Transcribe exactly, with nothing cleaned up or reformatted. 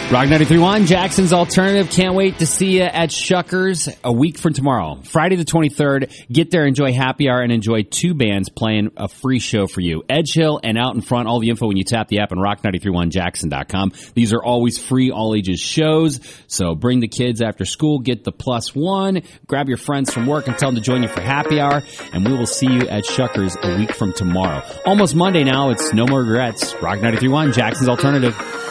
Rock ninety-three point one, Jackson's Alternative. Can't wait to see you at Shuckers a week from tomorrow, Friday the twenty-third. Get there, enjoy happy hour, and enjoy two bands playing a free show for you. Edge Hill and Out in Front. All the info when you tap the app on rock ninety-three point one jackson dot com. These are always free, all ages shows. So bring the kids after school, get the plus one, grab your friends from work and tell them to join you for happy hour, and we will see you at Shuckers a week from tomorrow. Almost Monday now. It's no more regrets. Rock ninety-three point one, Jackson's Alternative.